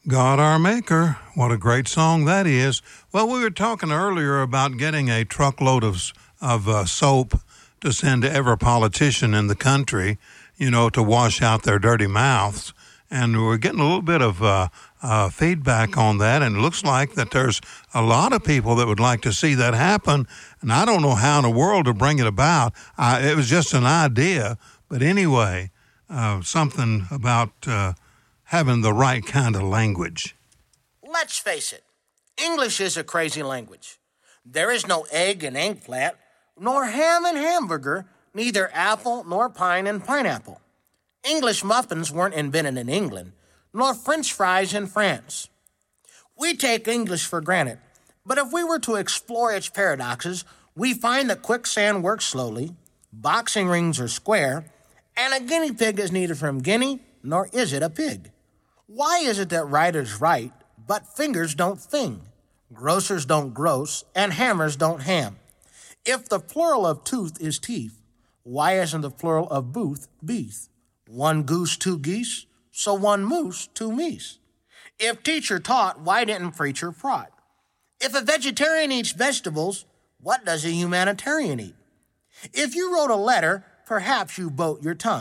God Our Maker. What a great song that is. Well, we were talking earlier about getting a truckload of soap to send to every politician in the country, to wash out their dirty mouths. And we're getting a little bit of feedback on that, and it looks like that there's a lot of people that would like to see that happen. And I don't know how in the world to bring it about. It was just an idea. But anyway, something about having the right kind of language. Let's face it, English is a crazy language. There is no egg in ink flat, nor ham in hamburger, neither apple nor pine in pineapple. English muffins weren't invented in England, nor French fries in France. We take English for granted, but if we were to explore its paradoxes, we find that quicksand works slowly, boxing rings are square, and a guinea pig is neither from Guinea nor is it a pig. Why is it that writers write, but fingers don't thing? Grocers don't gross, and hammers don't ham. If the plural of tooth is teeth, why isn't the plural of booth beef? One goose, two geese, so one moose, two meese. If teacher taught, why didn't preacher prot? If a vegetarian eats vegetables, what does a humanitarian eat? If you wrote a letter, perhaps you boat your tongue.